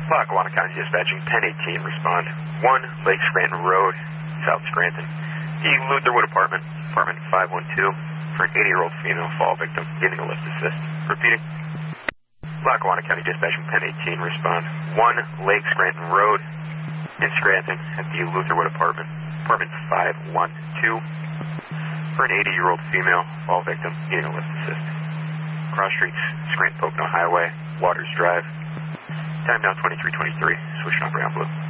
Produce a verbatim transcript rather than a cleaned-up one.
Lackawanna County Dispatching, ten eighteen, respond. one, Lake Scranton Road, South Scranton. The Lutherwood Apartment, apartment five one two, for an eighty-year-old female fall victim, getting a lift assist. Repeating. Lackawanna County Dispatching, ten eighteen, respond. one, Lake Scranton Road, in Scranton, at the Lutherwood Apartment, apartment five one two, for an eighty-year-old female fall victim, getting a lift assist. Cross Streets, Scranton Pocono Highway, Waters Drive. Time now twenty-three twenty-three, switching on Brown Blue.